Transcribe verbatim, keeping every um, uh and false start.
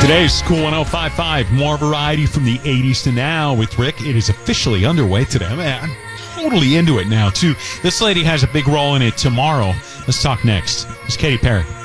Today's Cool one oh five point five. More variety from the eighties to now with Rick. It is officially underway today. I mean, I'm totally into it now, too. This lady has a big role in it tomorrow. Let's talk next. It's Katy Perry.